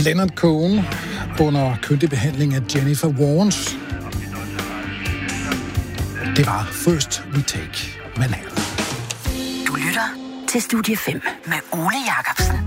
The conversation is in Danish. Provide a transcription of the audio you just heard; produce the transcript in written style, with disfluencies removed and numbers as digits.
Leonard Cohen under kyndig behandling af Jennifer Warnes. Det var First We Take Manhattan. Du lytter til Studie 5 med Ole Jacobsen.